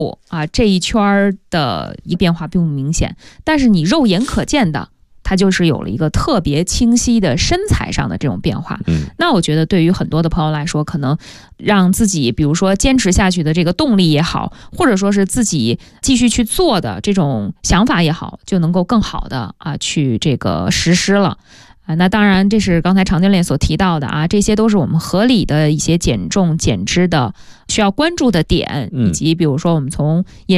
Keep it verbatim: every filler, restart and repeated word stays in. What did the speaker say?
啊这一圈的一变化并不明显，但是你肉眼可见的，它就是有了一个特别清晰的身材上的这种变化。 嗯， 那我觉得对于很多的朋友来说，可能让自己比如说坚持下去的这个动力也好，或者说是自己继续去做的这种想法也好，就能够更好的啊去这个实施了。啊，那当然，这是刚才常教练所提到的啊，这些都是我们合理的一些减重减脂的需要关注的点，以及比如说我们从饮